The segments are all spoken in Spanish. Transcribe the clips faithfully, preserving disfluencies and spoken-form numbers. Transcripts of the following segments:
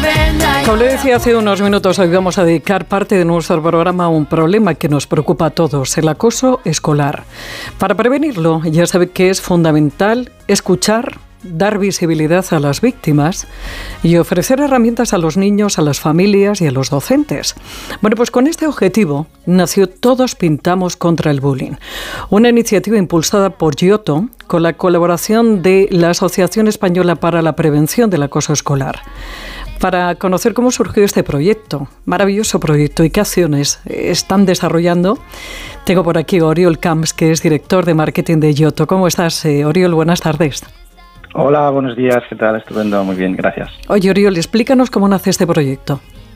Como le decía hace unos minutos, hoy vamos a dedicar parte de nuestro programa a un problema que nos preocupa a todos, el acoso escolar. Para prevenirlo, ya sabe que es fundamental escuchar, dar visibilidad a las víctimas y ofrecer herramientas a los niños, a las familias y a los docentes. Bueno, pues con este objetivo nació Todos Pintamos contra el Bullying, una iniciativa impulsada por Giotto con la colaboración de la Asociación Española para la Prevención del Acoso Escolar. Para conocer cómo surgió este proyecto, maravilloso proyecto, y qué acciones están desarrollando, tengo por aquí a Oriol Camps, que es director de marketing de Giotto. ¿Cómo estás, eh, Oriol? Buenas tardes. Hola, buenos días. ¿Qué tal? Estupendo, muy bien, gracias. Oye, Oriol, explícanos cómo nace este proyecto.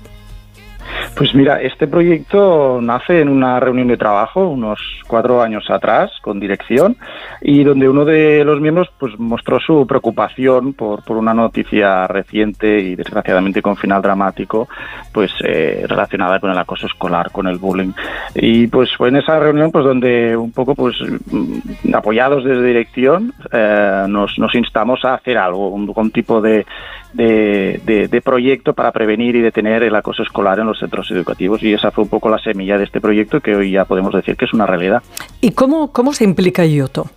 Pues mira, este proyecto nace en una reunión de trabajo unos cuatro años atrás con dirección y donde uno de los miembros pues mostró su preocupación por, por una noticia reciente y desgraciadamente con final dramático pues eh, relacionada con el acoso escolar, con el bullying. Y pues fue en esa reunión pues donde un poco pues apoyados desde dirección eh, nos, nos instamos a hacer algo, un, un tipo de De, de, de proyecto para prevenir y detener el acoso escolar en los centros educativos, y esa fue un poco la semilla de este proyecto que hoy ya podemos decir que es una realidad. ¿Y cómo, cómo se implica Giotto?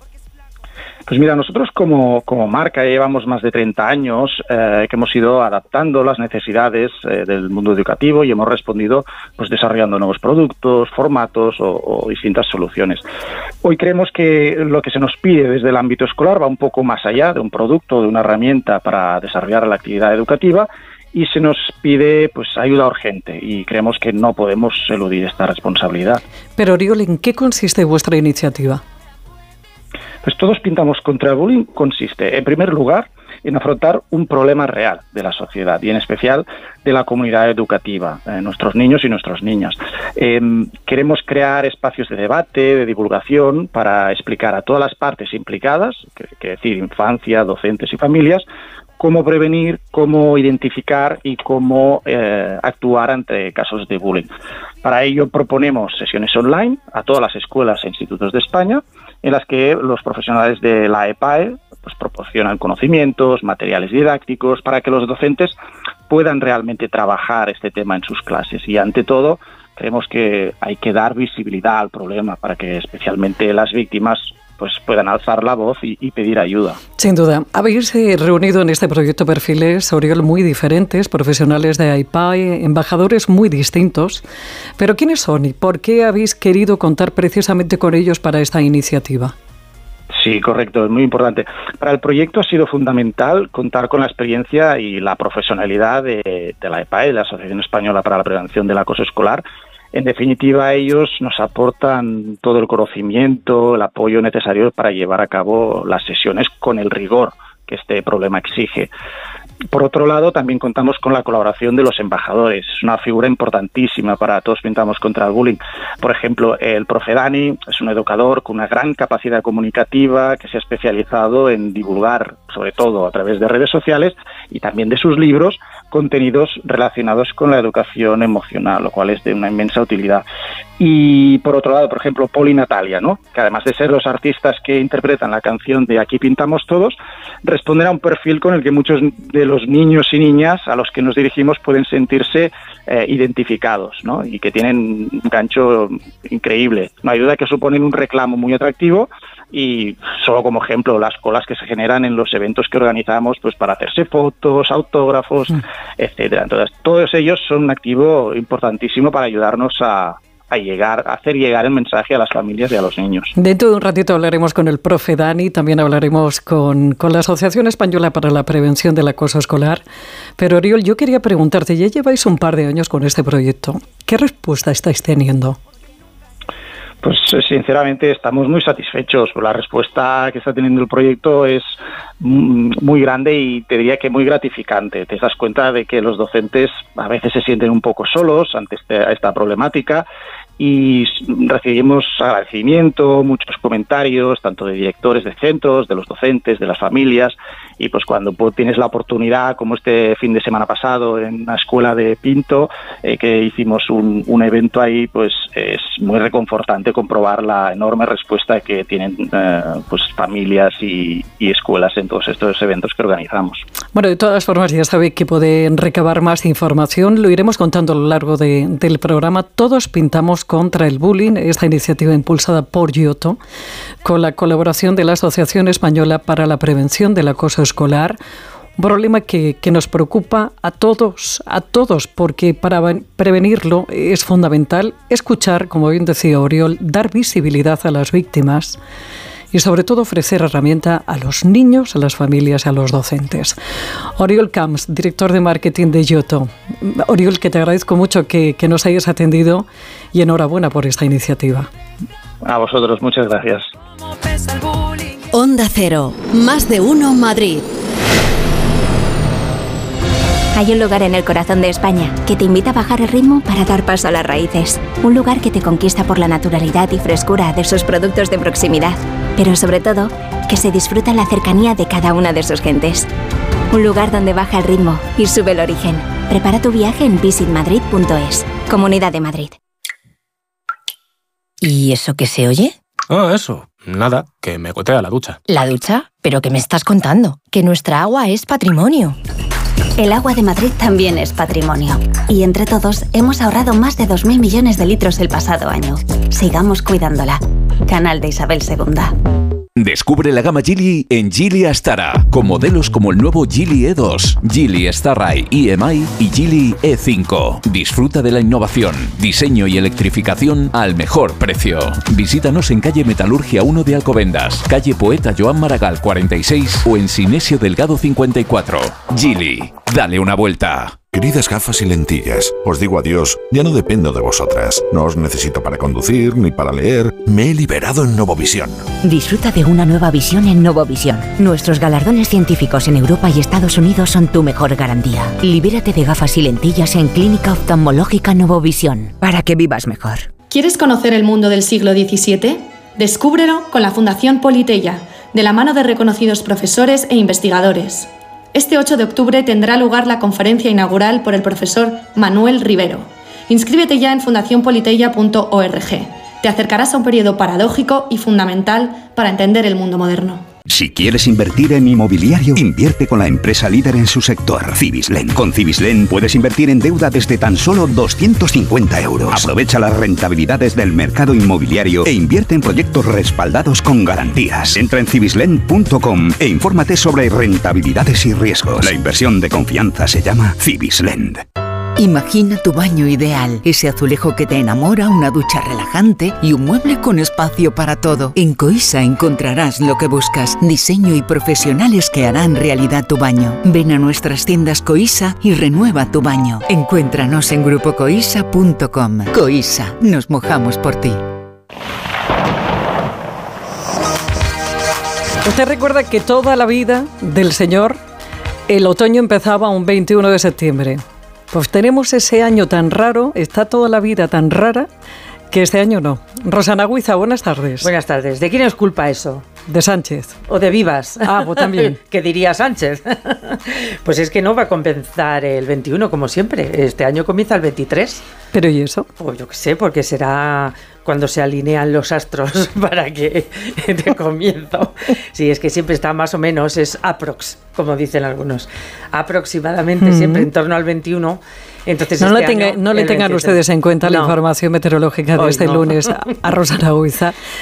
Pues mira, nosotros como, como marca llevamos más de treinta años eh, que hemos ido adaptando las necesidades eh, del mundo educativo y hemos respondido pues desarrollando nuevos productos, formatos o, o distintas soluciones. Hoy creemos que lo que se nos pide desde el ámbito escolar va un poco más allá de un producto, de una herramienta para desarrollar la actividad educativa, y se nos pide pues ayuda urgente y creemos que no podemos eludir esta responsabilidad. Pero Oriol, ¿en qué consiste vuestra iniciativa? Pues Todos Pintamos contra el Bullying consiste, en primer lugar, en afrontar un problema real de la sociedad y en especial de la comunidad educativa, eh, nuestros niños y nuestras niñas. Eh, queremos crear espacios de debate, de divulgación, para explicar a todas las partes implicadas, que, que decir infancia, docentes y familias, cómo prevenir, cómo identificar y cómo eh, actuar ante casos de bullying. Para ello proponemos sesiones online a todas las escuelas e institutos de España, en las que los profesionales de la E P A E pues, proporcionan conocimientos, materiales didácticos, para que los docentes puedan realmente trabajar este tema en sus clases. Y ante todo, creemos que hay que dar visibilidad al problema para que especialmente las víctimas pues puedan alzar la voz y, y pedir ayuda. Sin duda. Habéis eh, reunido en este proyecto perfiles, Oriol, muy diferentes, profesionales de I P A E, embajadores muy distintos. Pero ¿quiénes son y por qué habéis querido contar precisamente con ellos para esta iniciativa? Sí, correcto, es muy importante. Para el proyecto ha sido fundamental contar con la experiencia y la profesionalidad de, de la E P A E, la Asociación Española para la Prevención del Acoso Escolar. En definitiva, ellos nos aportan todo el conocimiento, el apoyo necesario para llevar a cabo las sesiones con el rigor que este problema exige. Por otro lado, también contamos con la colaboración de los embajadores. Es una figura importantísima para Todos Pintamos contra el Bullying. Por ejemplo, el profe Dani es un educador con una gran capacidad comunicativa que se ha especializado en divulgar, sobre todo a través de redes sociales y también de sus libros, contenidos relacionados con la educación emocional, lo cual es de una inmensa utilidad. Y por otro lado, por ejemplo, Paul y Natalia, ¿no? Que además de ser los artistas que interpretan la canción de Aquí Pintamos Todos, responden a un perfil con el que muchos de los niños y niñas a los que nos dirigimos pueden sentirse eh, identificados, ¿no? Y que tienen un gancho increíble, una ayuda que suponen un reclamo muy atractivo. Y solo como ejemplo, las colas que se generan en los eventos que organizamos pues para hacerse fotos, autógrafos, mm. etcétera. Entonces, todos ellos son un activo importantísimo para ayudarnos a, a llegar, a hacer llegar el mensaje a las familias y a los niños. Dentro de un ratito hablaremos con el profe Dani, también hablaremos con, con la Asociación Española para la Prevención del Acoso Escolar. Pero, Oriol, yo quería preguntarte, ya lleváis un par de años con este proyecto. ¿Qué respuesta estáis teniendo? Pues sinceramente estamos muy satisfechos. La respuesta que está teniendo el proyecto es muy grande y te diría que muy gratificante. Te das cuenta de que los docentes a veces se sienten un poco solos ante este, esta problemática y recibimos agradecimiento, muchos comentarios, tanto de directores de centros, de los docentes, de las familias, y pues cuando pues, tienes la oportunidad, como este fin de semana pasado en la escuela de Pinto, eh, que hicimos un, un evento ahí, pues es muy reconfortante comprobar la enorme respuesta que tienen eh, pues familias y, y escuelas en todos estos eventos que organizamos. Bueno, de todas formas ya sabe que pueden recabar más información, lo iremos contando a lo largo de, del programa. Todos pintamos contra el bullying, esta iniciativa impulsada por Giotto, con la colaboración de la Asociación Española para la Prevención del Acoso Escolar, un problema que, que nos preocupa a todos, a todos, porque para prevenirlo es fundamental escuchar, como bien decía Oriol, dar visibilidad a las víctimas y sobre todo ofrecer herramienta a los niños, a las familias, a los docentes. Oriol Camps, director de marketing de Giotto. Oriol, que te agradezco mucho que, que nos hayas atendido y enhorabuena por esta iniciativa. A vosotros, muchas gracias. Onda Cero, más de uno Madrid. Hay un lugar en el corazón de España que te invita a bajar el ritmo para dar paso a las raíces. Un lugar que te conquista por la naturalidad y frescura de sus productos de proximidad. Pero sobre todo, que se disfruta la cercanía de cada una de sus gentes. Un lugar donde baja el ritmo y sube el origen. Prepara tu viaje en visit madrid punto es. Comunidad de Madrid. ¿Y eso qué se oye? Ah, eso. Nada, que me gotea la ducha. ¿La ducha? ¿Pero qué me estás contando? Que nuestra agua es patrimonio. El agua de Madrid también es patrimonio. Y entre todos hemos ahorrado más de dos mil millones de litros el pasado año. Sigamos cuidándola. Canal de Isabel segunda. Descubre la gama Geely en Geely Astara, con modelos como el nuevo Geely E dos, Geely Starray E M I y Geely E cinco. Disfruta de la innovación, diseño y electrificación al mejor precio. Visítanos en calle Metalurgia uno de Alcobendas, calle Poeta Joan Maragall cuarenta y seis o en Sinesio Delgado cincuenta y cuatro. Geely, dale una vuelta. Queridas gafas y lentillas, os digo adiós, ya no dependo de vosotras. No os necesito para conducir ni para leer. Me he liberado en Novovisión. Disfruta de una nueva visión en Novovisión. Nuestros galardones científicos en Europa y Estados Unidos son tu mejor garantía. Libérate de gafas y lentillas en Clínica Oftalmológica Novovisión, para que vivas mejor. ¿Quieres conocer el mundo del siglo diecisiete? Descúbrelo con la Fundación Politeia, de la mano de reconocidos profesores e investigadores. Este ocho de octubre tendrá lugar la conferencia inaugural por el profesor Manuel Rivero. Inscríbete ya en fundación politeia punto org. Te acercarás a un periodo paradójico y fundamental para entender el mundo moderno. Si quieres invertir en inmobiliario, invierte con la empresa líder en su sector, Cibislen. Con Cibislen puedes invertir en deuda desde tan solo doscientos cincuenta euros. Aprovecha las rentabilidades del mercado inmobiliario e invierte en proyectos respaldados con garantías. Entra en cibislen punto com e infórmate sobre rentabilidades y riesgos. La inversión de confianza se llama Cibislen. Imagina tu baño ideal, ese azulejo que te enamora, una ducha relajante y un mueble con espacio para todo. En Coisa encontrarás lo que buscas, diseño y profesionales que harán realidad tu baño. Ven a nuestras tiendas Coisa y renueva tu baño. Encuéntranos en grupo coisa punto com. Coisa, nos mojamos por ti. ¿Usted recuerda que toda la vida del Señor, el otoño empezaba un veintiuno de septiembre? Pues tenemos ese año tan raro, está toda la vida tan rara, que este año no. Rosana Huiza, buenas tardes. Buenas tardes. ¿De quién es culpa eso? De Sánchez. ¿O de Vivas? Ah, pues también. ¿Qué diría Sánchez? Pues es que no va a comenzar el veintiuno, como siempre. Este año comienza el veintitrés. ¿Pero y eso? Pues yo qué sé, porque será cuando se alinean los astros para que de comienzo. Sí, es que siempre está más o menos, es aprox, como dicen algunos. Aproximadamente, mm-hmm. siempre en torno al veintiuno. Entonces no este le, tenga, año, no le tengan veintitrés. Ustedes en cuenta no. la información meteorológica de Hoy este no. lunes a, a Rosana Huiza.